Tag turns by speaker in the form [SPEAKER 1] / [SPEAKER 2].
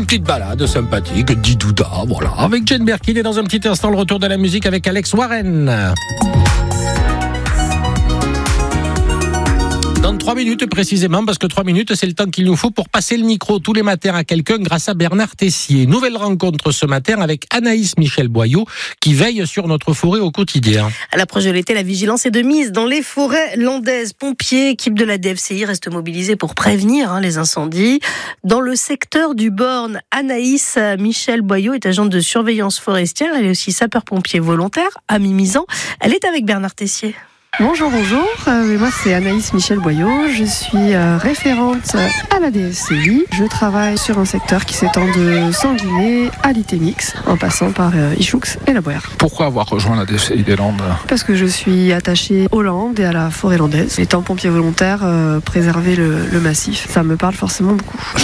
[SPEAKER 1] petite balade sympathique, didouda, voilà. Avec Jane Birkin et dans un petit instant, le retour de la musique avec Alex Warren. Dans 3 minutes précisément, parce que 3 minutes, c'est le temps qu'il nous faut pour passer le micro tous les matins à quelqu'un grâce à Bernard Tessier. Nouvelle rencontre ce matin avec Anaïs Michel Boyau, qui veille sur notre forêt au quotidien.
[SPEAKER 2] À l'approche de l'été, la vigilance est de mise dans les forêts landaises. Pompiers, équipe de la DFCI restent mobilisés pour prévenir les incendies. Dans le secteur du Born, Anaïs Michel Boyau est agente de surveillance forestière. Elle est aussi sapeur-pompier volontaire à Mimizan. Elle est avec Bernard Tessier.
[SPEAKER 3] Bonjour. Moi c'est Anaïs Michel Boyau, je suis référente à la DFCI. Je travaille sur un secteur qui s'étend de Sanguinet à Litémix, en passant par Ichoux et la Boère.
[SPEAKER 4] Pourquoi avoir rejoint la DFCI des Landes ?
[SPEAKER 3] Parce que je suis attachée aux Landes et à la forêt landaise. Étant pompier volontaire, préserver le massif, ça me parle forcément beaucoup.